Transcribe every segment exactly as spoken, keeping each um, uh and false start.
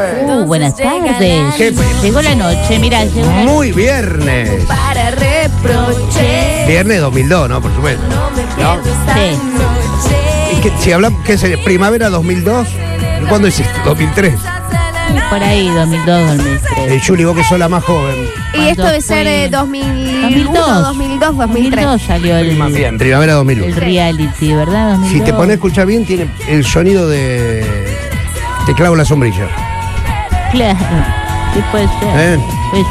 Uh, buenas tardes. ¿Qué? Llegó la noche, mirá, llegó la Muy viernes. Para reproches. Viernes dos mil dos, ¿no? Por supuesto. No me pierdo esta Sí. ¿Y noche. que, si hablamos, qué sería? ¿Primavera dos mil dos? ¿Cuándo es esto? ¿dos mil tres? por ahí, dos mil dos, dos mil tres. Eh, Juli, vos que sos la más joven. Y esto debe fue? ser eh, dos mil uno, dos mil dos. dos mil dos, dos mil tres. dos salió el, Más bien, primavera dos mil uno. el reality, ¿verdad? dos mil dos. Si te pones a escuchar bien, tiene el sonido de Te clavo la sombrilla. Claro, sí puede ser. ¿Eh? Puede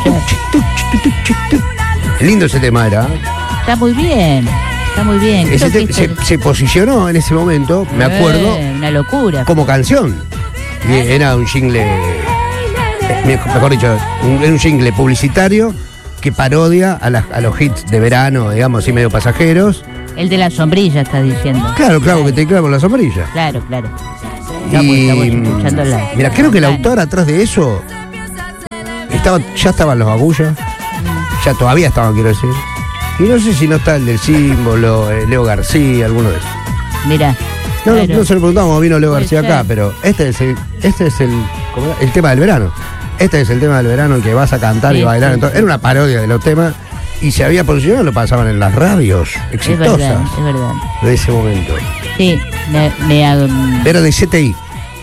ser. Lindo ese tema era. ¿eh? Está muy bien, está muy bien. Ese Creo te- que se, esto- se posicionó en ese momento, me acuerdo, Eh, una locura. como canción. Y era un jingle, eh, mejor dicho, un, era un jingle publicitario que parodia a, las- a los hits de verano, digamos, así medio pasajeros. El de la sombrilla, está diciendo. Claro, claro, que te clavo la sombrilla. Claro, claro. Estamos, estamos escuchando la. Mira, creo que el Bueno, autor atrás de eso estaba, ya estaban los Agulla, ya todavía estaban, quiero decir. Y no sé si no está el del símbolo, eh, Leo García, alguno de esos. Mirá. No, no, claro. no se lo preguntamos cómo vino Leo Puede García ser. acá, pero este es el, este es el, ¿cómo era? El tema del verano. Este es el tema del verano que vas a cantar Sí, y bailar. sí, Entonces, sí. era una parodia de los temas y se había posicionado, lo pasaban en las radios Es verdad, exitosas es verdad. de ese momento. Sí, me, me, um, Era de C T I.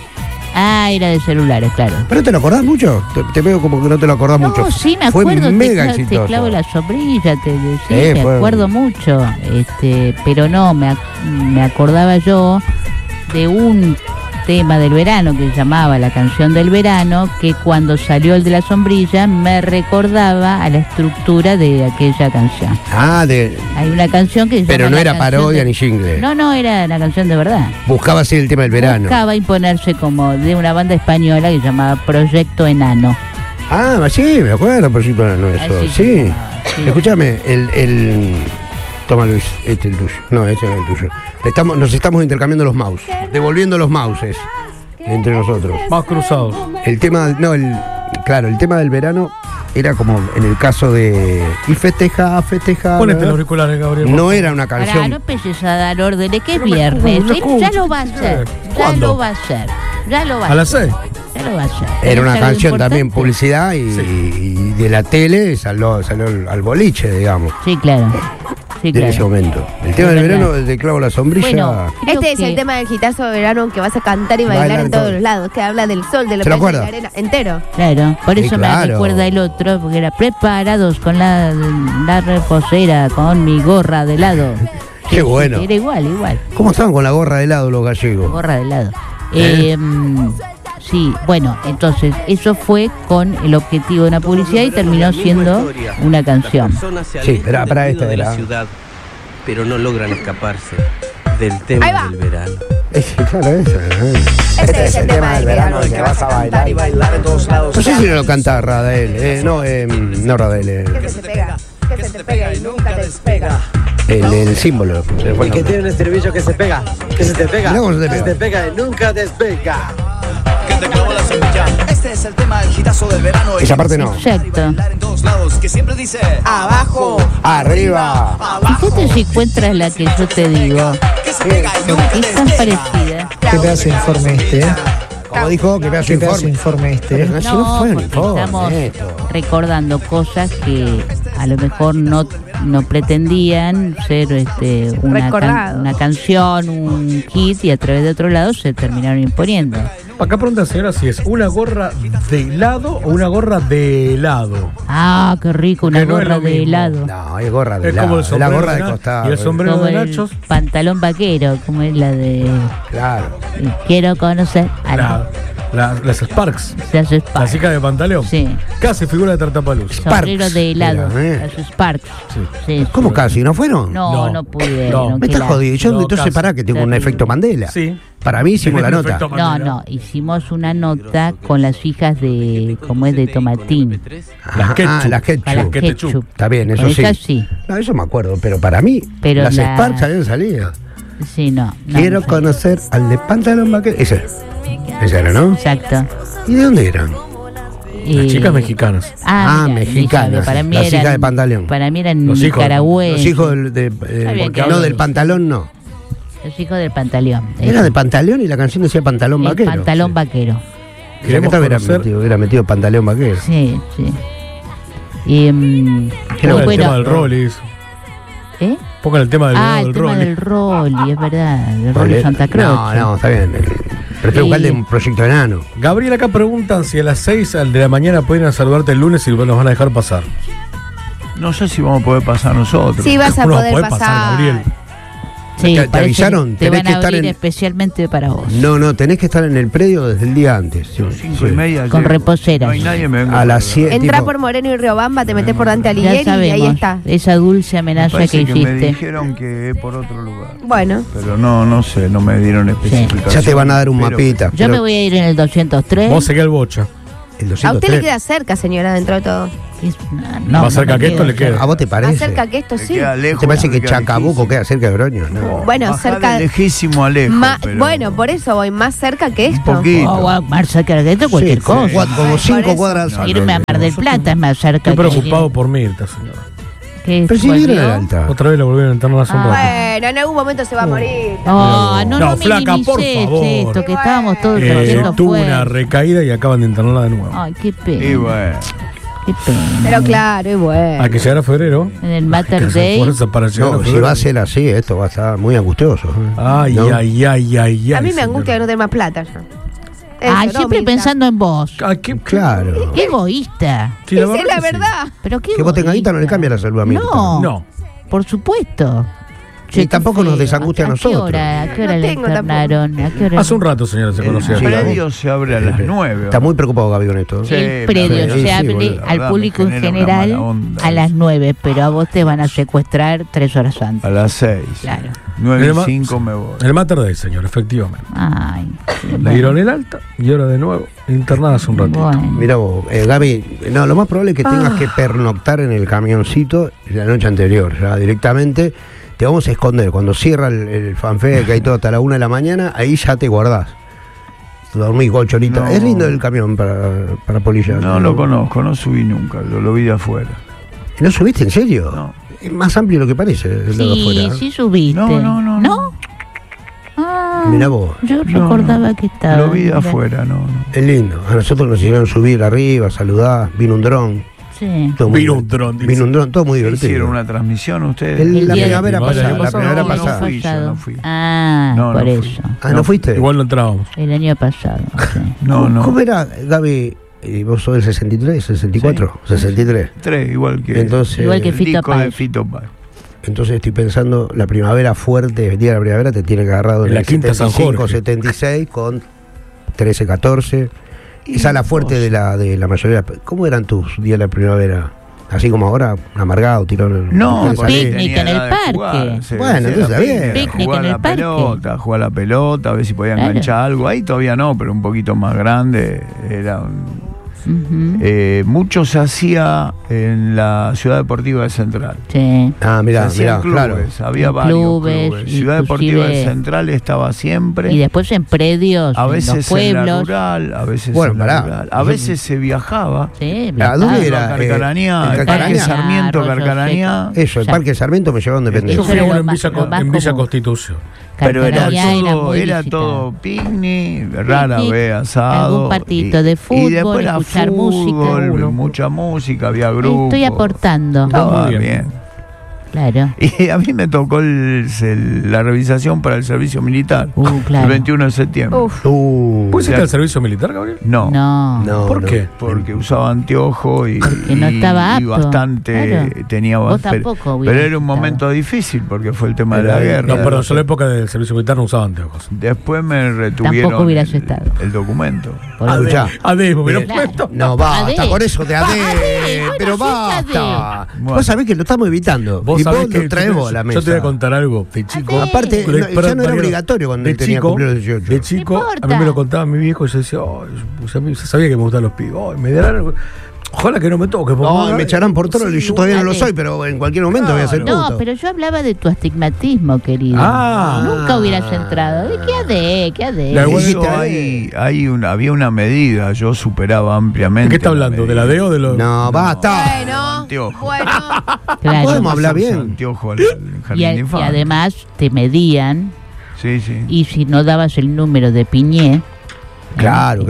ah, era de celulares, claro. ¿Pero te lo acordás mucho? Te, te veo como que no te lo acordás No, mucho. sí, me Fue acuerdo, mega te, cla- exitoso. te clavo la sombrilla, te, sí, Eh, me fue- acuerdo mucho, este, pero no, me, ac- me acordaba yo de un tema del verano que se llamaba La Canción del Verano, que cuando salió el de la sombrilla me recordaba a la estructura de aquella canción. Ah, de, Hay una canción que se pero llama no La era Canción parodia de- ni jingle. No, no, era la canción de verdad. Buscaba así el tema del verano. Buscaba imponerse como de una banda española que se llamaba Proyecto Enano. Ah, sí, me acuerdo, por sí, no eso. Así se Sí. llamaba, sí. Escúchame, el, el. Toma Luis, este es el tuyo. No, este no es el tuyo. Estamos, nos estamos intercambiando los mouse, devolviendo los mouses entre nosotros. Más cruzados. El tema, no, el, claro, el tema del verano era como en el caso de. Y festeja, festeja. Ponete los auriculares, Gabriel. No era una Pará, canción. no empieces a dar órdenes, que es Pero me- viernes. ¿cómo? Él ¿Cómo? ya lo va a hacer. Ya ¿Cuándo? lo va a hacer. Ya lo va a, ¿A las hacer. seis? Ya lo va a hacer. Era una ¿Tenés algo canción también, importante? publicidad y, y de la tele salió, salió al, al boliche, digamos, Sí, claro. Sí, de ese claro. momento. El tema Es del verdad. verano de clavo la sombrilla. Bueno, creo Este es que- el tema del gitazo de verano que vas a cantar y bailar, Bailar en todos todo. los lados, que habla del sol, de la ¿Se lo playa y la acuerda? arena, entero. Claro, por Sí, eso claro. me recuerda el otro, porque era preparados con la, la reposera, con mi gorra de helado. Qué bueno. Era igual, igual. ¿Cómo estaban con la gorra de helado los gallegos? Gorra de helado. ¿Eh? Eh, mm, sí, bueno, entonces eso fue con el objetivo de una publicidad y terminó siendo una canción. Sí, era para esta de era. la ciudad, pero no logran escaparse del tema Ahí va. del verano. Eh, claro, eso. ¿eh? Este es el tema del verano que vas a bailar. No sé si no lo canta Radel, eh, no, eh, no Radel, eh, Que se te pega, que se te pega y nunca te despega. el, el símbolo. se me fue el Y que nombre. tiene un estribillo que se pega, que se te pega, Mirá cómo se te que se pega. te pega y nunca despega. Que te clavó la sombrilla. Este es el tema del gitazo del verano. Esa parte no. Exacto. Bailar en todos lados, que siempre dice Abajo. Arriba. Fíjate si encuentras la que yo te digo. que se pega y nunca Es tan parecida. ¿Qué pedazo de informe este? eh? Como dijo, que pedazo ¿Qué de pedazo de informe. informe este? eh? Si no fue un porque informe, estamos esto. recordando cosas que a lo mejor no, no pretendían ser este, una, can- Recordado. una canción, un hit, y a través de otro lado se terminaron imponiendo. Acá pregunta señora si es una gorra de helado o una gorra de helado. Ah, qué rico, una Que no es gorra lo de mismo. helado. No, es gorra de Es helado. como el Es la sombrero gorra de Na- costado. y el sombrero Como de el nachos. pantalón vaquero, como es la de Claro. quiero conocer a La, la- las Sparks. se hace La Sparks. chica de pantalón. Sí, Casi figura de Tartapalusa. sombrero de helado, Era, ¿eh? las Sparks. Sí. Sí, ¿Cómo sí. casi? ¿No fueron? No, No, no pudieron. no. Me qué estás la- jodido. Yo No, entonces casi. pará que tengo un Terrible. efecto Mandela. Sí. Para mí hicimos la Tenés nota. efecto No, Mandela. no, hicimos una nota con las hijas de, ¿cómo es? De Tomatín. Las Ah, ketchup. las ketchup. Para las ketchup. ketchup. Está bien, eso Con sí. esas sí. No, eso me acuerdo, pero para mí, Pero las la- Sparks habían salido. Sí, no. no, Quiero no. conocer al de pantalón vaquero. Ese. Ese era, ¿no? Exacto. ¿Y de dónde eran? Las Y- chicas mexicanas. Ah, Ah, mira, mexicanas, ni sabe, para mí las eran, hijas de pantalón. Para mí eran Los hijos, nicaragüenses. Los hijos del, de, eh, Sabía que no, había- del pantalón no. Los hijos del pantalón. Era de pantalón y la canción decía pantalón El vaquero. pantalón Sí. vaquero. Esa Queremos que hubiera conocer- metido, hubiera metido pantaleón vaquero. Sí, sí. Y, mm, ¿Qué no, Pongan el bueno, tema del Rollis. ¿eh? Pongan el tema del Ah, venado el del tema Rollis. del Rolly, es verdad, el Rolly Vale. Santa Cruz. No, no, está bien. Prefiero Sí. buscar de un proyecto enano. Gabriel, acá preguntan si a las seis de la mañana pueden saludarte el lunes y nos van a dejar pasar. No sé si vamos a poder pasar nosotros. Sí, vas a No, poder podés pasar. pasar, Gabriel. Sí, ¿Te- te parece avisaron? que Te Tenés van que a estar abrir en- especialmente para vos. No, no, tenés que estar en el predio desde el día antes. Sí, Cinco sí. y media. Con llego. reposeras. No hay nadie, me vengo A las para- siete. Entra tipo- por Moreno y Riobamba, te metes por Dante Ya Alighieri y ahí sabemos, está. esa dulce Me amenaza parece que que me hiciste. dijeron que es por otro lugar. Bueno, Pero no, no sé, no me dieron especificaciones. Ya te van a dar un Pero- mapita. Yo pero me voy a ir en el doscientos tres. Vos seguí al Bocha. El a doscientos usted le tres. queda cerca, señora, dentro de todo. Es- no, Más cerca me que esto queda le queda. cerca. ¿A vos te Más parece? cerca que esto, Me sí. queda lejos, ¿Te parece me que queda Chacabuco lejísimo. queda cerca de Oroño? No. Bueno, Bajá cerca. de lejísimo a lejos. Ma- pero- Bueno, por eso voy más cerca que Un esto. poquito. Oh, wow, más cerca que esto, cualquier Sí, cosa. cuatro- como Ay, cinco por eso. cuadras. No, Irme a Mar del Plata es más cerca. Estoy que- preocupado por Mirta, señora. que Pero si vieron volvió. el alta. Otra vez la volvieron a internar hace un Ah. rato. Bueno, en algún momento se va a morir. Oh, no, no, No, flaca, por minimices favor. esto, que estábamos todos Eh, haciendo tuvo fuerza. una recaída y acaban de internarla de nuevo. Ay, qué pena. Y bueno. Qué pena. Pero claro, y bueno. Hay que llegar a febrero. En el Hay que Mater hacer Day. fuerza para llegar a No, si febrero. va a ser así, esto va a estar muy angustioso. ¿eh? Ay, ¿No? ay, ay, ay, ay. A mí me señora. angustia que no tenga más plata. yo. Eso, Ay, no, siempre Mirta. pensando en vos. Ay, qué- Claro. Qué egoísta. Sí, Esa es la que sí. verdad. Pero qué Que vos tengas guita egoísta. no le cambia la salud a Mirta. No, No. por supuesto. Y Che, tampoco qué nos feo. desangustia a ¿A qué nosotros. hora, ¿A qué hora No le tengo internaron? ¿A qué hora? Hace un rato, señora, se conocía. Sí. El predio se abre a las nueve. Está muy preocupado Gaby con esto. Sí. El predio Sí, se sí, abre boludo. La al verdad, público me en genera una general mala onda a las eso. nueve, pero a vos te van a secuestrar tres horas antes. A las seis. Claro. Nueve El y ma- cinco me voy. El Mater Day, señor, efectivamente. Ay, qué Le dieron el alta y ahora de nuevo internada hace un ratito. bueno. Mira vos, eh, Gaby, no, lo más probable es que tengas que pernoctar en el camioncito la noche anterior, ya directamente. Te vamos a esconder. Cuando cierra el, el fanfare, que hay todo hasta la una de la mañana, ahí ya te guardás. Dormís ocho horitas. No. Es lindo el camión para, para polillar. No lo conozco, no subí nunca, lo, lo vi de afuera. ¿No subiste en serio? No. Es más amplio de lo que parece. El de Sí, afuera. sí subiste. No, no, no, ¿No? Ah, Mirá vos. yo No, recordaba no. que estaba. Lo vi de Mirá. afuera, no, no. Es lindo. A nosotros nos hicieron subir arriba, saludar. Vino un dron. Sí. Todo muy Vino un divertido. dron, dice. Vino un dron, todo muy divertido. ¿Hicieron una transmisión ustedes? El- El la día de- primavera el pasada. año La pasado. primavera No, no pasada. fui. yo no fui. Ah, No, no por fui. eso. Ah, ¿no fuiste? Igual no entrábamos. El año pasado. Sí. No, no. ¿Cómo era, Gaby? Eh, ¿Vos sos del sesenta y tres, sesenta y cuatro? sesenta y tres. Tres, igual que. Entonces, Igual que el Fito disco de Páez. Fito Páez. entonces estoy pensando, la primavera fuerte, el día de la primavera te tiene que agarrado en, En la el Quinta San setenta y cinco, Jorge. setenta y seis con trece, catorce. Esa es la fuerte de la, de la mayoría. ¿Cómo eran tus días de la primavera? Así como ahora, amargado, tirón. No, tirón- por ahí picnic tenía en el edad de parque. jugar, se- Bueno, se- entonces la está bien. picnic, Picnic jugar en el la parque. pelota, jugar la pelota, a ver si podía Claro. enganchar algo. Ahí todavía no, pero un poquito más grande. Era un- Ujú. eh, mucho se hacía en la Ciudad Deportiva de Central. Sí. Ah, mirá, Se hacían mirá, claro. clubes, había En varios clubes, clubes. Ciudad Deportiva de inclusive- Central estaba siempre. Y después en predios, a en veces los en la pueblos. rural, a veces Bueno, en la pará. rural. A veces se viajaba. Sí, ¿A dónde viajaba. era? Carcarañá, Eh, el en Parque Carcarañá. Sarmiento, Arroyo Carcarañá. Seco. Eso, el Ya. Parque Sarmiento me llevaron de Yo pendejo. Eso fui era uno lo en más- Villa, lo más en Villa común. Constitución. Pero era Carcarañá era todo, muy era visitado. todo picnic, rara Picnic, vez asado. algún partidito y- de y fútbol, después era escuchar música, fútbol, uno. mucha música, había grupos. Estoy aportando. Estaba Muy bien. bien. Claro. Y a mí me tocó el- el- la revisación para el servicio militar. Uh, claro. El veintiuno de septiembre. Uf. Uh, ¿Puede ser el servicio militar, Gabriel? No, No. no, ¿Por no. qué? porque usaba anteojo y, Porque no y- estaba y apto, bastante claro. tenía Vos pero- tampoco hubieras pero era un estado. momento difícil porque fue el tema de Era- la guerra. No, perdón, yo en la época del servicio militar no usaba anteojos. Después me retuvieron Tampoco hubieras el, estado. el documento. Por Ah, eso. ya. Ademo, me lo Bien. puesto. No, basta, Adé. con eso de AD, Adé, bueno, pero sí, Adé. basta. Bueno. Vos sabés que lo estamos evitando. Vos y sabés vos que lo traemos a la mesa. Yo te voy a contar algo de chico. Adé. Aparte, Pero- no, perdón, ya no era Mariano, obligatorio cuando de él tenía que chico, cumplir los dieciocho. De chico, No a mí importa. me lo contaba mi viejo y yo decía, oh, yo, a mí se sabía que me gustaban los pibes. Oh, me darán algo. Ojalá que no me toque. porque No, me- me echarán por trolo y yo todavía no lo soy, pero en cualquier momento voy a ser No, puto. pero yo hablaba de tu astigmatismo, querido. Ah. Nunca hubieras entrado. ¿De qué adé? ¿Qué adé? La igual- Eso hay, hay una, había una medida, yo superaba ampliamente. ¿De qué está la hablando? ¿De medida. la D o de los.? No, basta. Bueno, anteojo. bueno. Claro. Podemos hablar Usa bien. anteojo al- al jardín Y, a- de y infantes. además te medían Sí, sí. y si no dabas el número de Piñé, Claro, claro.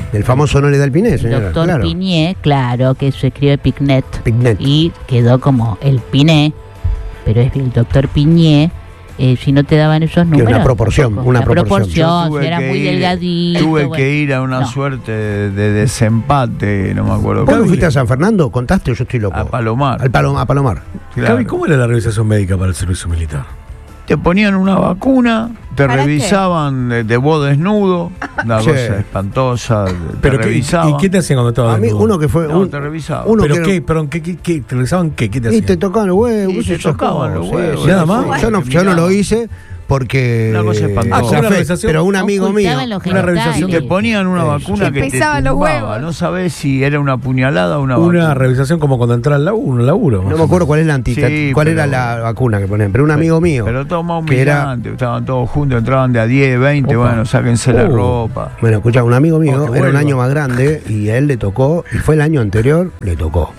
El famoso no le da el Piné, señora. Doctor claro. Piñé, claro, que se escribe Pignet. Pignet. Y quedó como el Piné, pero es el doctor Piñé. Eh, si no te daban esos Que números. una proporción, tampoco. una La proporción. Yo tuve si era que muy ir- delgadito. Tuve bueno. que ir a una No. suerte de, de desempate, no me acuerdo. ¿Vos no qué. fuiste a San Fernando? ¿Contaste o yo estoy loco? A Palomar. Al Palom- a Palomar. Claro. Gaby, ¿cómo era la revisación médica para el servicio militar? Te ponían una vacuna, te ¿Para revisaban de, de vos desnudo, una Sí. cosa espantosa, te Pero qué, revisaban. ¿y qué te hacían cuando estabas A mí, desnudo? uno que fue. No, un- te revisaban. uno ¿Pero que qué? era- Perdón, ¿qué, qué, qué? ¿Te revisaban qué? ¿Qué te Y hacían? te tocaban los huevos. Sí, qué sé te yo, tocaban los sí, huevos, sí, nada sí. más. Yo no, yo no lo hice porque. Una cosa espantosa. a Ah, la una fe, revisación- pero un amigo mío. Ocultaban los una revisación genitales. Te ponían una Eso. vacuna Que que te pesaban los tumbaba, huevos. no sabés si era una puñalada o una Una vacuna. revisión como cuando entras al laburo, un laburo. No me acuerdo cuál es la anti, Sí, cuál era pero- la vacuna que ponían, pero un amigo mío. Pero todo más que era- humillante, estaban todos juntos, entraban de a diez, veinte, Opa. bueno, sáquense la Uh. ropa. Bueno, escucha, un amigo mío Oh, que era un vuelva. año más grande y a él le tocó, y fue el año anterior, le tocó.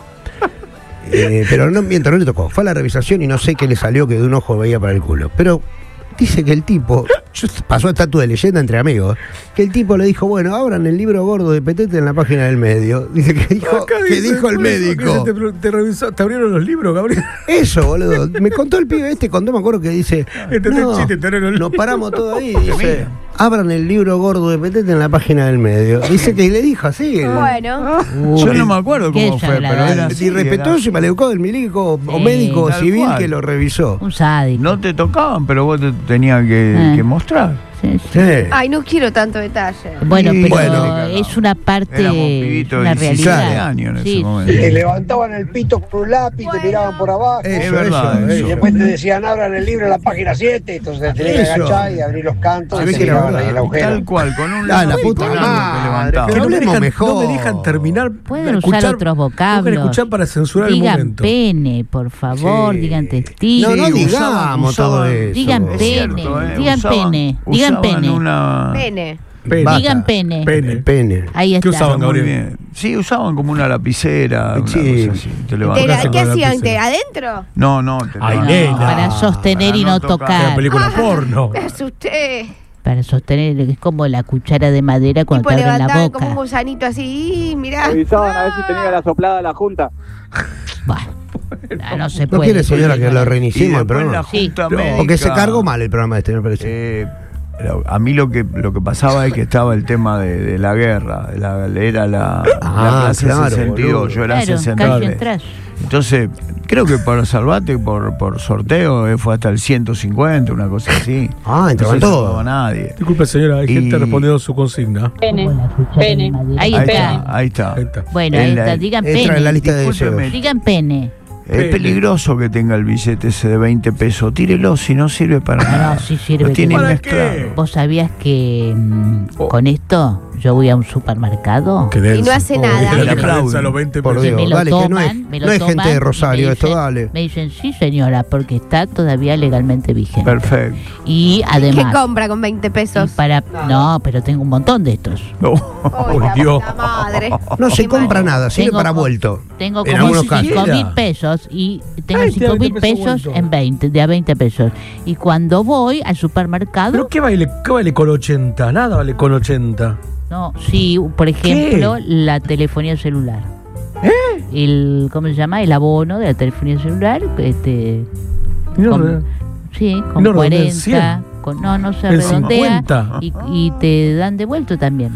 Eh, pero no, mientras no le tocó, fue a la revisación y no sé qué le salió, que de un ojo veía para el culo. Pero dice que el tipo, yo- pasó estatua de leyenda entre amigos, que el tipo le dijo, bueno, abran el libro gordo de Petete en la página del medio. Dice que dijo, Acá que dice, dijo el por eso médico. que Te, te, revisó- te abrieron los libros, Gabriel. Eso, boludo. Me contó el pibe este, contó, me acuerdo que dice, Este es el no, chiste, te abrieron los nos libros". paramos todo ahí, dice, abran el libro gordo de Petete en la página del medio. Dice que le dijo así. Bueno, Yo no me acuerdo Qué cómo fue, pero desagradable. era así, Irrespetuoso y era- maleducado del médico o Sí, médico tal civil cual. que lo revisó. Un sádico. No te tocaban, pero vos te tenías que, Ah. que mostrar. Sí, sí. Sí. ay, no quiero tanto detalle. Bueno, Sí, pero bueno. es una parte, Éramos pibitos una de diecisiete realidad. años en ese Sí, momento. sí. Te levantaban el pito con un lápiz, te miraban por abajo. Eso, Es verdad, eso, eso. Y eso. después te decían, abran el libro en la página siete, entonces te tenías que Eso. agachar y abrir los cantos Se y ve te que era miraban verdad. ahí el agujero. Tal cual, con un Ah, la lápiz puta con algo madre, que levantaba. que Que no, me Hablemos dejan, mejor. no me dejan terminar. Pueden escuchar- usar otros vocablos. Tengo que escuchar para censurar Digan el momento. pene, por favor, Sí. digan testículo. No, no Sí, digamos usaban- todo usaban- eso. Digan Es pene, cierto, ¿eh? digan Usaban- pene, digan usaban pene. Una... Pene. Pene. Basta. Digan pene. Pene. Pene. Ahí ¿Qué está. usaban, Muy Gabriel? bien. Sí, usaban como una lapicera, una Sí. cosa así. Te Te levantabas. la- con ¿Qué la hacían? lapicera. ¿Te- ¿Adentro? No, no, te Ay, levantabas. nena. Para sostener para y no no tocar. Una tocar. película porno. Me asusté. Para sostener, es como la cuchara de madera cuando Tipo te abren la levantaban como un boca. gusanito así, y mirá. Revisaban a ver si tenía la soplada la junta. Bueno, ah, no se ¿No puede. quiere, señora, que lo Y reiniciemos el después la programa? junta Sí. médica, Porque se cargó mal el programa este, me parece. eh, pero a mí lo que lo que pasaba es que estaba el tema de, de la guerra, de la, era la, Ah, la clase claro, sesenta y dos, boludo. yo era Claro, sesenta y calle tres. atrás. Entonces, creo que para salvarte por, por sorteo eh, fue hasta el ciento cincuenta, una cosa así. Ah, entraban No se todos. salvaba nadie. Disculpe, señora, hay Y- gente respondiendo su consigna. Como la cuchara de madera. Ahí Ahí está. está, ahí está. Ahí está. Bueno, En ahí la- está. Digan Entra en la pene. lista de Discúlpeme. deseos. Digan pene. Es Pene. peligroso que tenga el billete ese de veinte pesos. Tírelo si no sirve para No, nada. no, sí sirve. Lo tiene ¿Para mezclado. qué? ¿Vos sabías que mm, Oh. con esto yo voy a un supermercado? Qué denso. Y no hace Oh, nada. que la Y le diferencia aplauden. a los veinte Por pesos. Dios. me lo dale, que no toman, es- me lo no es gente toman de y me Rosario, esto, dicen- dale. Me dicen, sí señora, porque está todavía legalmente vigente. Perfecto. Y ¿Qué además... compra con veinte y pesos? para, no, pero tengo un montón de estos. No. Oh, la Dios. puta madre. No se Qué compra mal. nada, sirve Tengo para co- vuelto. Tengo En como algunos casos. cinco mil pesos y tengo Ay, cinco mil veinte pesos pesos vuelto. en veinte, de a veinte pesos. Y cuando voy al supermercado, ¿Pero qué vale, qué vale con ochenta? Nada vale con ochenta. no, sí, por ejemplo, la telefonía celular. ¿Eh? El, ¿cómo se llama? El abono de la telefonía celular, este, Y no, Con- sí, con no redondean cuarenta, con, no, no se En redondea cincuenta. y, y te dan devuelto también.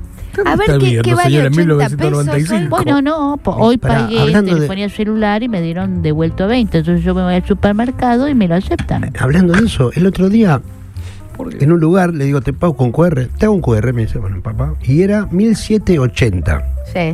A ver, está ¿qué- viendo, qué vale señora, en ochenta mil novecientos noventa y cinco? pesos? Bueno, no, po- hoy Pará, pagué hablando de- telefonía celular y me dieron devuelto veinte, entonces yo me voy al supermercado y me lo aceptan. Hablando de eso, el otro día, en un lugar, le digo, te pago con Q R. Te hago un Q R, me dice, bueno, papá. Y era mil setecientos ochenta. Sí.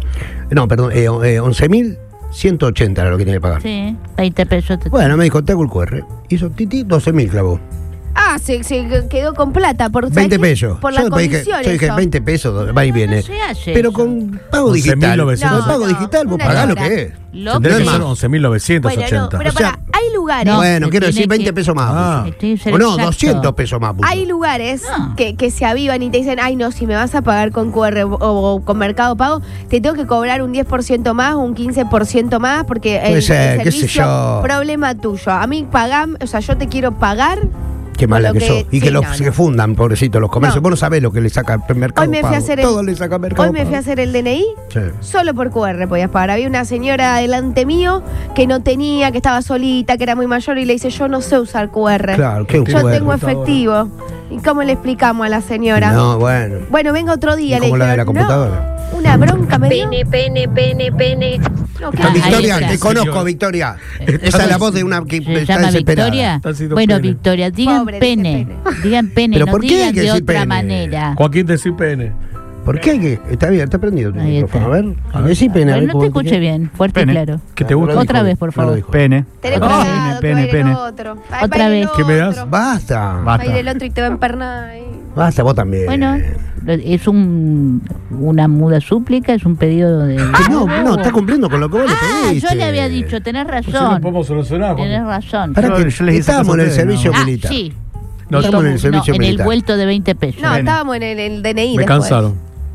No, perdón, eh, eh, once mil ciento ochenta era lo que tenía que pagar. Sí, veinte pesos. Te Bueno, me dijo, te hago el Q R. Hizo titi, doce mil clavó. Ah, se, se quedó con plata. Por, ¿sabes veinte qué? pesos. Por yo la después dije, comisión. yo dije, eso. veinte pesos, va y viene. Se hace Pero eso. con pago once mil digital. novecientos. No, pago No, digital, vos una pagás lo lora. que es. Lo ¿Entendés? que- Más. Son once mil novecientos Bueno, no, ochenta. pero O sea, para, hay lugares. No, Bueno, se quiero decir tiene veinte que- pesos más. Ah. puso. Tiene que ser O no, exacto. doscientos pesos más. puso. Hay lugares No. que, que se avivan y te dicen, ay no, si me vas a pagar con Q R o, o con Mercado Pago, te tengo que cobrar un diez por ciento más, un quince por ciento más, porque Puede el, ser, el qué sé servicio, yo. problema tuyo. A mí pagam, o sea, yo te quiero pagar Qué mala Con que lo sos. Y sí, que los no, que no. fundan, pobrecitos, los comercios. No. Vos no sabés lo que le saca el mercado Hoy me fui Pago. a hacer el, Todo le saca mercado hoy me fui a Pago. hacer el D N I. Sí. Solo por Q R podías pagar. Había una señora delante mío que no tenía, que estaba solita, que era muy mayor y le dice, yo no sé usar Q R. Claro, ¿qué Yo Q R? tengo efectivo. ¿Y cómo le explicamos a la señora? No, bueno. Bueno, venga otro día. ¿Y Le cómo la de la dijeron, computadora? no, una bronca me dio. Pene, pene, pene, pene. No, ¿qué Ah, haces? Victoria, ahí está. te conozco, Señor. Victoria. Eh, Esa es la voz de una que ¿Se está llama desesperada. Victoria? Está haciendo Bueno, pene. Victoria, digan Pobre, dice pene. pene. Digan pene, ¿Pero no por qué hay digan que de decir otra pene? manera. Joaquín, decí pene. ¿Por qué hay que.? Está bien, está prendido tu Ahí micrófono. está. A ver, a ver si pena. a Bueno, ver no cómo te escuché bien, fuerte Pene. y claro. ¿Qué te No gusta? lo Otra dijo, vez, por no lo favor. dijo. Pene. Tenés Otra vez. cuidado, Pene, que va a ir pene, el pene. otro. Va- Otra va a ir el vez. ¿Qué me das? otro. Basta. Va a ir Basta. el otro y te va a empernar ahí. Basta, vos también. Bueno, lo- es un una muda súplica, es un pedido de. Que no, no, está cumpliendo con lo que vos le Ah, pediste. yo le había dicho, tenés Pues sí, razón. lo podemos solucionar. Tenés Juan. razón. Para Yo- que yo les hice estábamos en el caso a ustedes, servicio Ah, militar. sí. No, Y estamos en el como- servicio no, en militar. el vuelto de veinte pesos. No, Pene. estábamos en el, el D N I Me después. cansaron.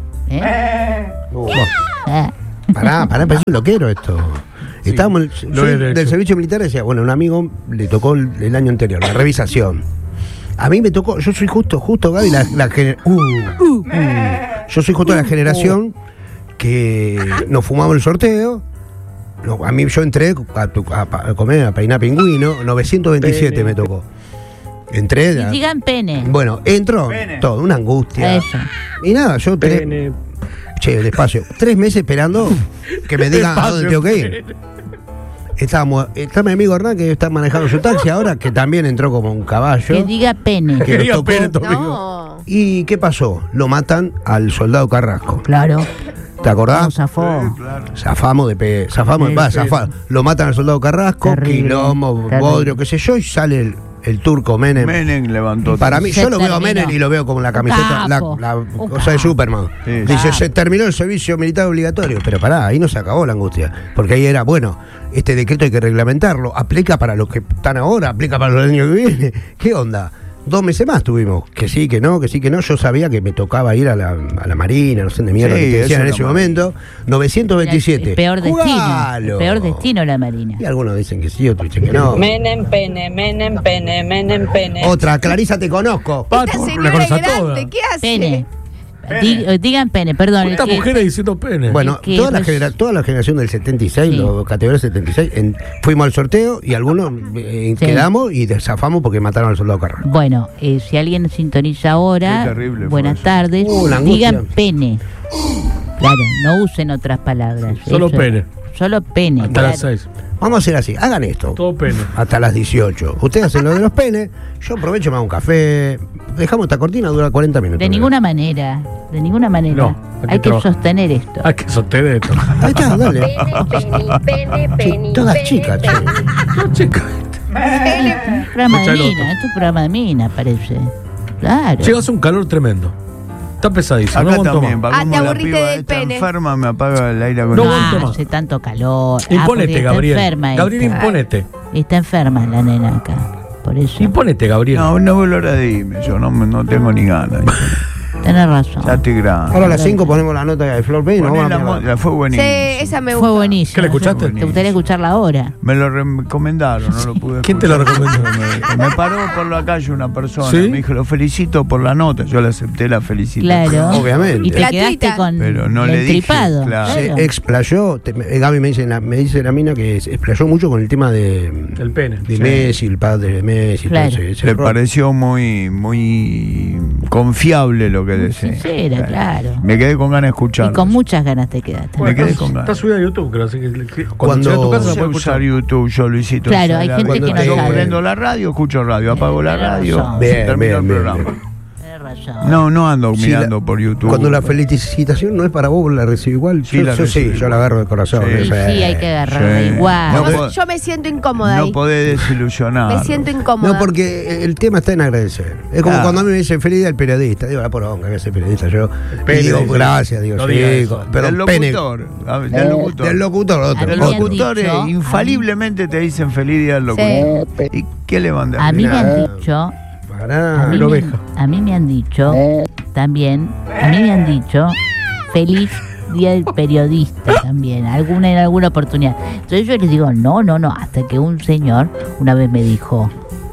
¿Eh? Uh, Ah. Pará, pará, parece un loquero esto. Estábamos en el- lo yo he del hecho. servicio militar decía, bueno, un amigo le tocó el, el año anterior, la revisación. A mí me tocó, yo soy justo, justo, Gaby, la, la gener- uh, uh. yo soy justo la generación que nos fumamos el sorteo. No, a mí yo entré a, tu- a pa- a comer, a peinar pingüino, novecientos veintisiete Pene. me tocó. Entré. Y la- digan pene. bueno, entro, Pene. todo, una angustia. Eso. Y nada, yo tres, Pene. che, despacio, tres meses esperando que me digan a dónde tengo que ir. Estábamos, está mi amigo Hernán que está manejando su taxi ahora, que también entró como un caballo. Que diga pene. Que Quería lo tocó. pene, tu amigo. No. ¿Y qué pasó? Lo matan al soldado Carrasco. Claro. ¿Te No, acordás? zafó. Zafamos de pe, zafamos de Sí, va, sí. zafá- Lo matan al soldado Carrasco, Terrible, quilombo, terrible. bodrio, qué sé yo, y sale el, el turco Menem. Menem levantó. Para mí, Se yo lo veo a terminó. Menem y lo veo como la Un camiseta, la, capo, la un cosa de capo. Superman. Sí. Dice, Capo. se terminó el servicio militar obligatorio. Pero pará, ahí no se acabó la angustia. Porque ahí era, bueno, este decreto hay que reglamentarlo. Aplica para los que están ahora, aplica para los años que vienen. ¿Qué onda? Dos meses más tuvimos. Que sí, que no, que sí, que no. Yo sabía que me tocaba ir a la, a la Marina, no sé de mierda Sí, que te decían en eso ese no momento. novecientos veintisiete. El peor destino. Jugalo. El peor destino la Marina. Y algunos dicen que sí, otros dicen que no. Menem, pene, menem, pene, menem, pene. Otra, Clarisa, te conozco. Pato, Esta la señora conoces a grande, todas. ¿qué hace? Pene. Di- eh, digan pene, perdón. Estas es que- mujeres diciendo pene. Bueno, Es que toda, la res- genera- toda la generación del setenta y seis, Sí. los categorías setenta y seis, en- fuimos al sorteo y algunos eh, Sí. quedamos y desafamos porque mataron al soldado Carrasco. Bueno, eh, si alguien sintoniza ahora, Qué terrible fue buenas eso. tardes, Uh, la angustia. digan pene. Claro, no usen otras palabras. Solo Eso- pene. Solo pene. Hasta claro. las seis. Vamos a hacer así, hagan esto. Todo pene. Hasta las dieciocho. Ustedes hacen lo de los penes, yo aprovecho, me hago un café. Dejamos esta cortina, dura cuarenta minutos. De ninguna manera, de ninguna manera. No, hay que hay que trabajar. sostener esto. Hay que sostener esto. Ahí está, dale. Pene, pene, pene, pene. Todas pene, chicas, che. pene. No, chica. Un programa de Escucha el mina, otro. esto es un programa de mina, parece. Claro. Llega hace un calor tremendo. Está pesadísimo. Acá no aguanto también, más. para Ah, como te la aburriste piba del esta pene. enferma me apaga el aire No No aguanto más. hace tanto calor. Ah, Imponete, porque está Gabriel. enferma Gabriel, esta. imponete. Está enferma la nena acá. Por eso. Imponete, Gabriel. No, no volver a dime, yo no, me- no tengo ni ganas. Tenés razón. Ya estoy grande. Ahora a las cinco ponemos la nota de Flor Payne. Poné ¿no? la Vamos a- mo- la fue Sí, buenísima. esa me Fue gustó. buenísimo. ¿Qué le escuchaste? ¿Te gustaría escucharla ahora? Me lo recomendaron, no lo pude ¿Quién te lo escuchar. recomendó? Me, me paró por la calle una persona, ¿Sí? me dijo, lo felicito por la nota. Yo le acepté la felicitación. Claro. Obviamente. Y te Gratuita. quedaste con Pero no el le dije, entripado. claro. Se claro. explayó, te- me- Gaby me dice, la, me dice la mina que se explayó mucho con el tema de, El pene. de Sí. Messi, el padre de Messi. Claro. todo ese- ese Le rol. pareció muy, muy confiable lo que decía. Sincera, claro. Me quedé con ganas de escucharlo. Y con muchas ganas te quedaste. Me quedé Está- con Está ganas. subida a YouTube, creo. Así que le- cuando, Cuando- llegue a tu casa No la sé puedes usar escuchar. YouTube, yo Luisito. Claro, o sea, hay la gente vida. que no Yo sabe. prendo la radio, escucho radio, apago la Tenés radio, razón. se Bien, terminó el bien, programa. bien. Tenés razón. No, no ando Sí, mirando la- por YouTube. Cuando la felicitación no es para vos, la recibo igual. Sí, yo, la yo sí, recibo yo la igual. agarro de corazón. Sí. Sí, esa sí, es. hay que agarrarla Sí. igual. No, Yo- po- yo me siento incómoda No ahí. podés desilusionar. Me siento incómoda. No, porque el tema está en agradecer. Es como Claro. cuando a mí me dicen feliz día del periodista. Digo, la poronga, que soy periodista. Yo Pene, y digo, dice. gracias, digo, No sí. diga eso. Pero del pene. locutor. a ver, Del locutor. Del locutor, otro. A mí Los me otro. han locutores dicho- infaliblemente te dicen feliz día del locutor. ¿Y qué le mandas? A mí me han Mirá. dicho, a Pará. mí, la me, oveja. a mí me han dicho también, a mí me han dicho feliz día del periodista también, alguna en alguna oportunidad. Entonces yo les digo, no, no, no, hasta que un señor una vez me dijo,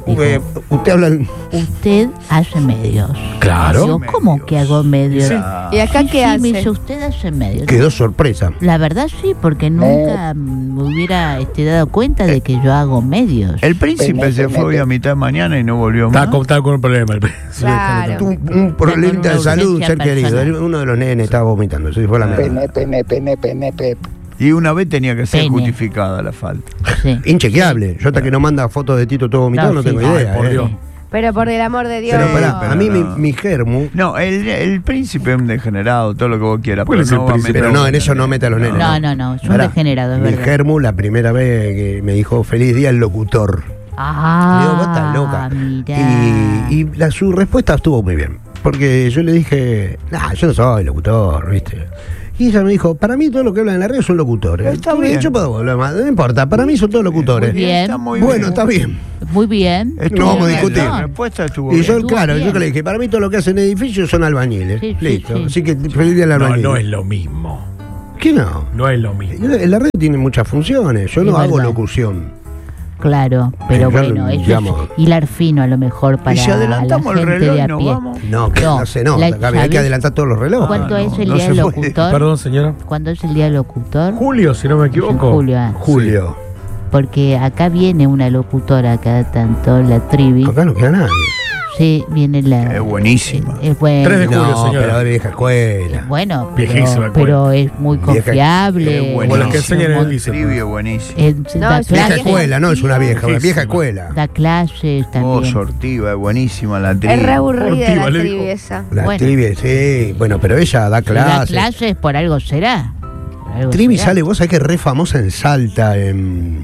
Dijo, Eh, usted habla. en- usted hace medios. Claro. Digo, ¿cómo que hago medios? Sí. ¿Y acá Sí, qué sí, hace? me dice, usted hace medios. Quedó sorpresa. La verdad sí, porque nunca mm, me hubiera este, dado cuenta de que yo hago medios. El príncipe se fue hoy a mitad de mañana y no volvió más. Estaba con, estaba con un problema. el- Claro. Tuvo un, un problemita de Una salud, un urgencia ser querido. personal. Uno de los nenes estaba vomitando. Se fue a la mierda. Pene, pene, pene, pene, pene. Y una vez tenía que ser Pene. justificada la falta. Sí. Inchequeable. Yo hasta que no manda fotos de Tito todo vomitado No, no, sí. tengo Ay, idea. por eh. Dios. Pero por el amor de Dios. Pero pará, pero a mí mi, no. mi germu. No, el, el príncipe es un degenerado, todo lo que vos quieras. ¿Cuál Pero es el no, va a príncipe? meter Pero no, a en eso no mete a los nenes. No, no, no, es un Pará, degenerado, es Mi verdad. germu, la primera vez que me dijo feliz día el locutor. Ah, Le digo, vos estás loca. mirá. Y, y la, su respuesta estuvo muy bien. Porque yo le dije, nah, yo no soy locutor, ¿viste? Y ella me dijo, para mí todo lo que hablan en la radio son locutores. Está Y bien. yo puedo hablar más, no importa, para mí son todos locutores. Muy bien. Está muy Bueno, bien. está bien. Muy bien. Estuvo No vamos a bien, discutir. La respuesta estuvo Y bien. yo, Estuvo claro, bien. yo que le dije, para mí todo lo que hacen en edificios son albañiles. Sí, sí, Listo. sí. Así que feliz día al No, albañil. no es lo mismo. ¿Qué no? No es lo mismo. En la red tiene muchas funciones. Yo no Es hago verdad. locución. Claro, pero Yo, bueno, eso digamos- es hilar fino a lo mejor para Y si adelantamos la el gente reloj de y a nos pie. vamos. No, que no, No, se nota, la- Gaby, hay ¿sabés que adelantar todos los relojes. ¿Cuánto Ah, es no, el no día se del puede. locutor? Perdón, señora. ¿Cuándo es el día del locutor? Julio, si no me Es en equivoco. julio, ah. Julio. Porque acá viene una locutora cada tanto, la Trivi. Acá no queda nadie. Sí, viene la... Es buenísima. Es bueno. Tres de julio, No, señora. pero de vieja escuela. Bueno, Viejísima pero, escuela. pero es muy Vieja- confiable. es Como buenísima. las que enseñan en el liceo. Trivio buenísimo. Eh, No, da, es Vieja Clase. escuela, no es una vieja, una vieja Viejísima. escuela. da clases Oh, también. sortiva, es buenísima la Es re trivia. aburrida Ortiva, la le dijo. triviesa. La Bueno. Trivi, sí. Bueno, pero ella da Si da clases. clases, por algo será. Por algo Trivi será. sale, vos sabés que es re famosa en Salta, en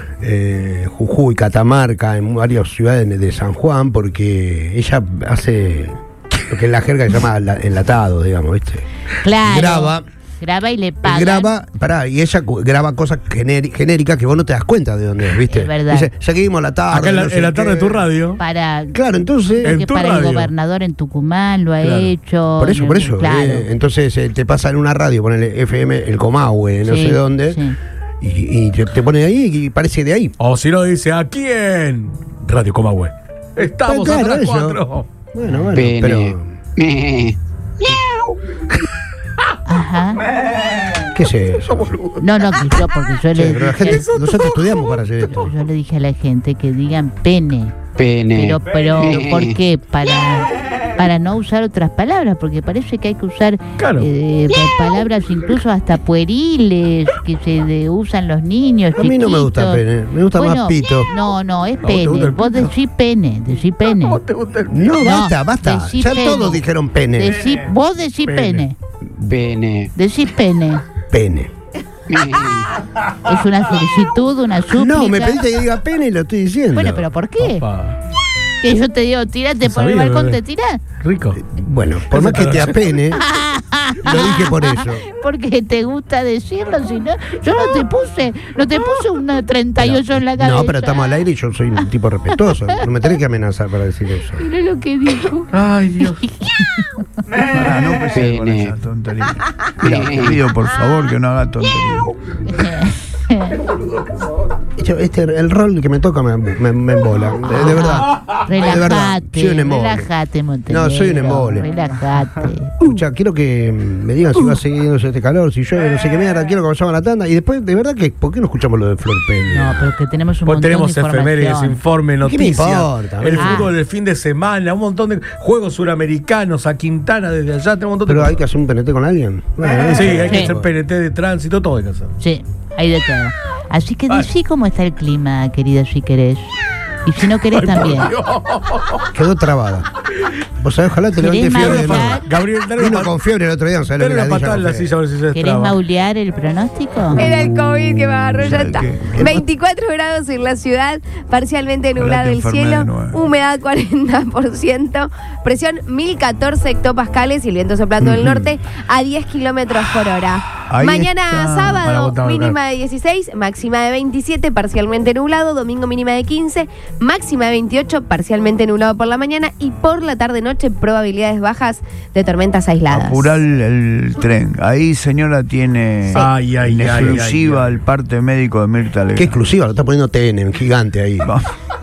eh, Jujuy, Catamarca, en varias ciudades de San Juan, porque ella hace lo que en la jerga se llama la- enlatado, digamos, ¿viste? Claro. Graba. Graba y le pagan. Graba, pará, y ella cu- graba cosas gener- genéricas que vos no te das cuenta de dónde es, ¿viste? Es verdad. Dice, ya que vimos la tarde. Acá en la, no sé en la tarde qué. de tu radio. Para, Claro, entonces. En que tu para radio. el gobernador en Tucumán lo ha Claro. hecho. Por eso, por eso. Claro. eh, entonces eh, te pasa en una radio, ponele F M, el Comahue, no Sí, sé dónde, sí. y, y te, te pone ahí y parece de ahí. O si no, dice, ¿a quién? Radio Comahue. Estamos Claro, a las eso. cuatro. Bueno, bueno, Pene. pero. Ajá. ¿Qué es eso? No, no, que yo, porque yo Sí, le pero la dije, gente, nosotros estudiamos para hacer esto. yo le dije a la gente que digan pene. Pene. Pero, pero, ¿por qué? Para, para no usar otras palabras, porque parece que hay que usar Claro. eh, palabras incluso hasta pueriles que se de- usan los niños. A mí no me gusta chiquitos. pene, me gusta Bueno, más pito. No, no, es ¿A vos te gusta pene. el Vos pito? decís pene, decís pene. ¿Cómo te gusta el- No, No, basta, basta. decí Ya pene. todos dijeron pene. Decí- vos decís Pene. pene. Pene. Decís pene. Pene. Es una solicitud, una súplica. No, me pediste que diga pene y lo estoy diciendo. Bueno, pero ¿por qué? Opa. Que yo te digo, tirate No por el sabía, balcón, bebé. te tirás. Rico. Bueno, por más que te apene, lo dije por eso. Porque te gusta decirlo, si no, yo no te puse, no te puse una treinta y ocho en la cabeza. No, pero estamos al aire y yo soy un tipo respetuoso. No me tenés que amenazar para decir eso. Mira lo que dijo. Ay, Dios. Pará, no empecé con Pene. esa tontería. Mira, te pido por favor que no haga tontería. Yo, Este, el rol que me toca me, me, me embola. De, de verdad. De verdad. Relájate, Soy un embole. relájate, Montenegro. No, soy un embole. Relájate. Escucha, quiero que me digan si va siguiendo este calor, si llueve, no sé qué mierda, quiero que vayamos a la tanda. Y después, de verdad, que ¿por qué no escuchamos lo de Flor Peña? No, pero que tenemos un Pues montón tenemos de efemérides, información. informe, ¿Qué me noticias. importa? El Ah. fútbol del fin de semana, un montón de juegos suramericanos, a Quintana desde allá, tenemos un montón de Pero hay que hacer un P N T con alguien. Bueno, Sí, eso. hay que Sí. hacer P N T de tránsito, todo hay que hacer. Sí, hay de todo. Así que Ay. decí cómo está el clima, querida, si querés. Y si no querés también. Quedó trabada. Vos sabés, ojalá te ¿Querés levante fiebre de maullar? nuevo. Gabriel, dale Vino una, con fiebre el otro día, no sabés lo dale que una la patada en la silla a ver si se ¿Querés destraba. maulear el pronóstico? Era el COVID que me agarró ya está. ¿Qué? ¿Qué? veinticuatro grados en la ciudad, parcialmente Ojalá nublado te el enfermes cielo, de nuevo. humedad cuarenta por ciento, presión mil catorce hectopascales y el viento soplando del norte a diez kilómetros por hora. Ahí Mañana está. Para sábado, botar, mínima de dieciséis, máxima de veintisiete, parcialmente nublado, domingo mínima de quince, máxima de veintiocho, parcialmente nublado por la mañana y por la tarde-noche probabilidades bajas de tormentas aisladas. Apurar el, el tren. Ahí, señora, tiene Sí. Ay, ay, en ay, exclusiva ay, ay. el parte médico de Mirta Legrand. Qué exclusiva, lo está poniendo T N, en gigante ahí. Va.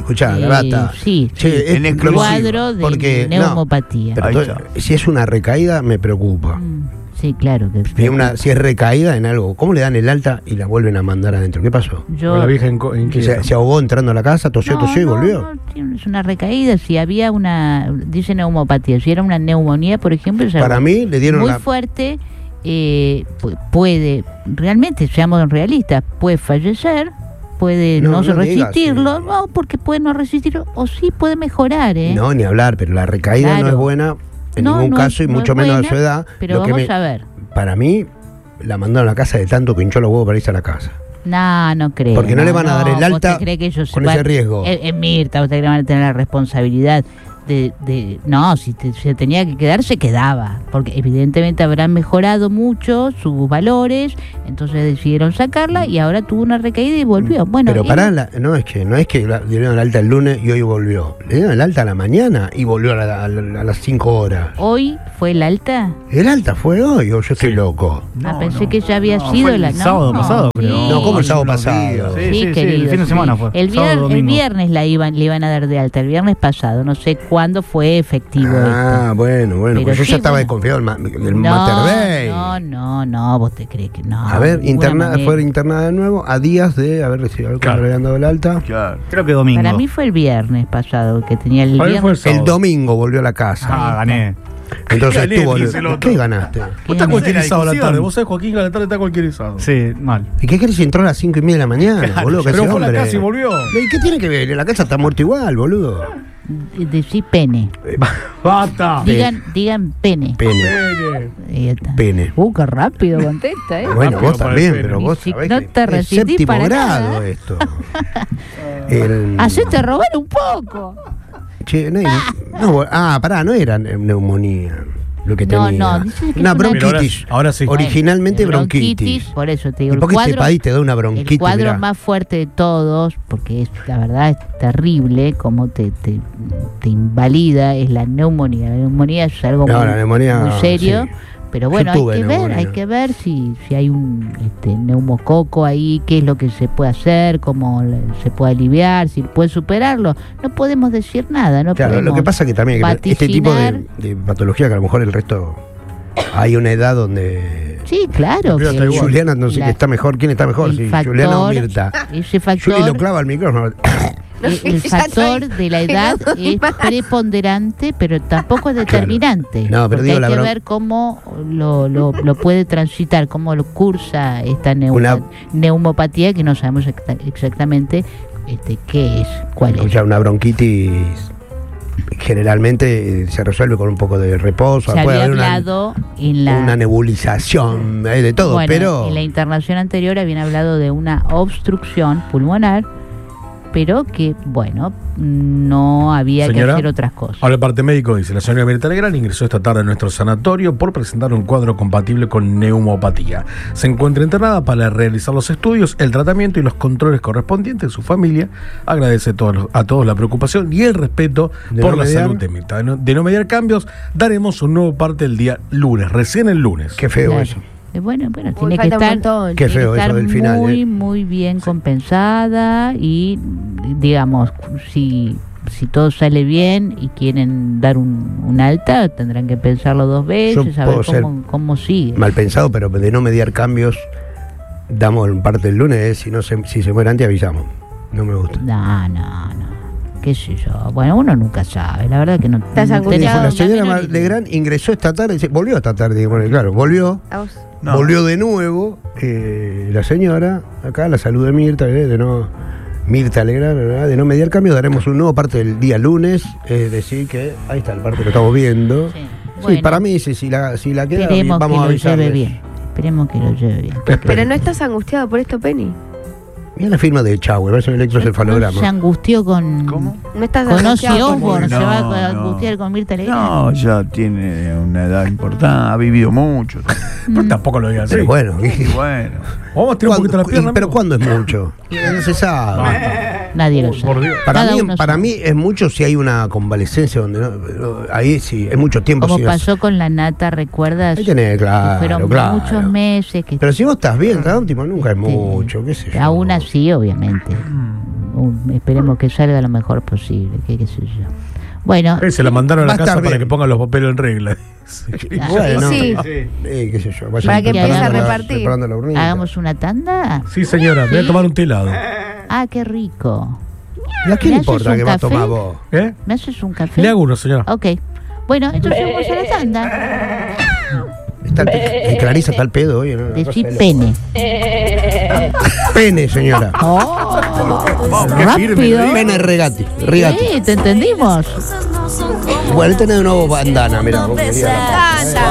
Escuchá, Eh, Gata. sí, Che, sí, es en exclusivo, cuadro de porque, no, neumopatía. pero Ahí to- está. si es una recaída, me preocupa. Mm, sí, claro. Que, Si es, una, si es recaída en algo, ¿cómo le dan el alta y la vuelven a mandar adentro? ¿Qué pasó? Con yo, la vieja en, co- en Que quieta. se, se ahogó entrando a la casa, tosió, No, tosió y no, volvió. no, tiene- es una recaída. Si había una, dice neumopatía, si era una neumonía, por ejemplo, es algo Para mí le dieron muy la... fuerte, eh, pu- puede, realmente, seamos realistas, puede fallecer, puede No, no, no digas, resistirlo, sí. no, porque puede no resistirlo, o sí puede mejorar, ¿eh? No, ni hablar, pero la recaída no Claro. es buena en No, ningún no caso es- y no mucho es menos a buena, su edad. Pero Lo que vamos me- a ver. Para mí, la mandaron a la casa de tanto que hinchó los huevos para irse a la casa. No, no creo. Porque no le van a dar el ¿vos alta te crees que ellos con van- ese riesgo. Eh, eh, Mirta, ¿usted cree que van a tener la responsabilidad de... de no, si te- se tenía que quedar, se quedaba. Porque evidentemente habrán mejorado mucho sus valores, entonces decidieron sacarla y ahora tuvo una recaída y volvió. Bueno, Pero y- pará, la- no es que no es que la- le dieron el alta el lunes y hoy volvió. Le dieron el alta a la mañana y volvió a, la- a la- a las cinco horas. ¿Hoy fue el alta? El alta fue hoy o yo estoy loco. ah, No, pensé no. que ya había No, sido fue el la... sábado pasado, creo. sí. No, ¿cómo el sábado unos pasado? días. Sí, Sí, sí, sí, querido, el fin de sí. semana fue. El, Sábado, vier- el domingo. viernes la iban, le iban a dar de alta, el viernes pasado, no sé cuándo fue efectivo Ah, esto. bueno, bueno, Pero pues yo sí, ya estaba bueno. desconfiado del, ma- del No, Mater Dei. no, no, no, vos te crees que no. A ver, de ninguna interna, manera. fue internada de nuevo a días de haber recibido algo Claro. le habían dado el alta. Claro. Creo que domingo. Para mí fue el viernes pasado que tenía el Para mí fue el viernes. sábado. El domingo volvió a la casa. Ah, gané. Entonces Gané, estuvo. dice el otro. ¿Qué ganaste? Vos ¿Qué estás gané? cualquierizado a la discusión. tarde. Vos sabés, Joaquín, que a la tarde está cualquierizado. Sí, mal. ¿Y qué querés si entró a las cinco y media de la mañana, boludo? Que Pero ese fue a la hombre- casa y volvió. ¿Y qué tiene que ver? La casa está muerta igual, boludo. Decí pene. ¡Basta! Digan, digan pene. Pene. Pene. Ahí está. Pene. Uh, qué rápido contesta, ¿eh? Bueno, Rápido vos para el también, pene. pero Y vos si sabés no que te es resistís séptimo para grado nada. esto. El- Hacete robar un poco. Che, no, no, ah, pará, no era ne- neumonía lo que No, tenía. no, dicen que una es una- bronquitis. Ahora- ahora sí. Originalmente Bueno, bronquitis. Por eso te digo, ¿Y el por qué este cuadro, país te da una bronquitis? el cuadro mirá? más fuerte de todos, porque es, la verdad es terrible, como te, te, te invalida, es la neumonía. La neumonía es algo No, muy, la neumonía, muy serio. sí. Pero Yo bueno, hay tuve que ver, neumonía. hay que ver si, si hay un este, neumococo ahí, qué es lo que se puede hacer, cómo le- se puede aliviar, si puede superarlo. No podemos decir nada, no Claro, lo podemos que pasa que también que este tipo de, vaticinar. de patología que a lo mejor el resto hay una edad donde Sí, claro. Mira, que está igual. Juliana no sé la- qué está mejor, quién está mejor, el si factor- Juliana o Mirta. Ese Juli lo factor, clava al micrófono. el, el Ya factor estoy de la edad en es más. preponderante, pero tampoco es determinante. No, pero porque digo hay la que bron- ver cómo lo, lo, lo puede transitar, cómo lo cursa esta neu- Una- neumopatía que no sabemos exacta- exactamente este, qué es, cuál O es. sea, una bronquitis generalmente eh, se resuelve con un poco de reposo. Se puede había haber una, hablado en la... una nebulización, hay de todo, bueno, pero en la internación anterior habían hablado de una obstrucción pulmonar, pero que, bueno, no había Señora, que hacer otras cosas. Ahora el parte médico dice, la señora Mirta Legrand ingresó esta tarde a nuestro sanatorio por presentar un cuadro compatible con neumopatía. Se encuentra internada para realizar los estudios, el tratamiento y los controles correspondientes. Su familia agradece a todos, a todos la preocupación y el respeto De por no la mediar. salud de Mirta. De no, de no mediar cambios, daremos un nuevo parte el día lunes, recién el lunes. qué feo Claro. eso. Eh, Bueno, bueno, Uy, tiene que falta un estar, montón. Qué tiene feo que eso estar del final, muy, ¿eh? muy bien compensada y, digamos, si, si todo sale bien y quieren dar un, un alta, tendrán que pensarlo dos veces, a ver puedo ser cómo, cómo sigue. Mal pensado, pero de no mediar cambios, damos el parte el lunes, eh, si no se, si se muere antes avisamos. No me gusta. No, no, no. ¿Qué sé yo? Bueno, uno nunca sabe, la verdad que no. Estás no angustiado. tenemos La la señora menor idea. Legrand ingresó esta tarde, dice, volvió esta tarde, bueno, claro, volvió. A vos. No. Volvió de nuevo eh, la señora, acá la salud de Mirta, eh, de no Mirta Legrand, ¿verdad? De no mediar cambio, daremos un nuevo parte del día lunes, es decir que ahí está el parte que lo estamos viendo. Sí. Sí, Bueno, para mí sí, si la, si la queda, esperemos vamos que a lo lleve avisarles. bien. Esperemos que lo lleve bien. Pero no estás angustiado por esto, Penny. Mira la firma de Chau, parece un No se electrocefalograma. angustió con. ¿Cómo? No estás Con Ozzy angustiado por- Osbourne, se No, va a no. angustiar con Mirta Legrand. No, ya tiene una edad importante, ha vivido mucho. Mm. Pero tampoco lo digas así. Pero bueno, Y bueno, Vamos a tirar un poquito la ¿cuándo- pierna. pero amigo. ¿cuándo es mucho? No se sabe. Nadie lo Por- sabe. por Dios. Para Cada mí, uno para sabe. mí es mucho si hay una convalescencia donde no, pero ahí sí, es mucho tiempo. Como si pasó con la nata, ¿recuerdas? Ahí tenés, claro, Que fueron claro. muchos meses que Pero si vos estás bien, está óptimo, nunca es Sí. mucho, qué sé yo. aún así, obviamente. un- esperemos que salga lo mejor posible, que qué sé yo. Bueno, Eh, se la mandaron a Va la a casa estar para bien. que pongan los papeles en regla. Bueno, Sí. eh, qué sé yo. vayan Para que empiece a preparando la- repartir. preparando la urnita. hagamos una tanda. Sí, señora, voy a tomar un telado. Ah, qué rico. ¿Y a qué ¿Me le haces importa un que va a café? tomar vos? ¿Eh? ¿Me haces un café? Le hago uno, señora. Ok. Bueno, entonces vamos a la tanda. Está el pe- eh, Clarisa está al pedo hoy. ¿no? Una cosa Decí de loco. pene. Pene, señora. Oh, qué rápido. firme, Pene regati. Regati. Sí, te entendimos. Bueno, tenés de nuevo bandana, mirá. Vos querías la- Canta.